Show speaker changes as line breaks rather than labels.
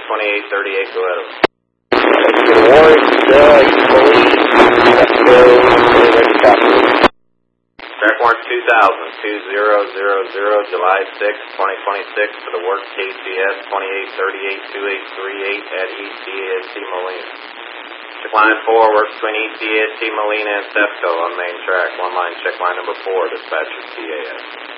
2838, go ahead.
Warwick, Police, let's go, ready to copy.
Trackmark 2000, July 6, 2026, for the work KCS 2838-2838 at ECAST Molina. Check line 4, works between ECAST Molina and CEFCO on main track. One line, check line number 4, dispatcher CAS.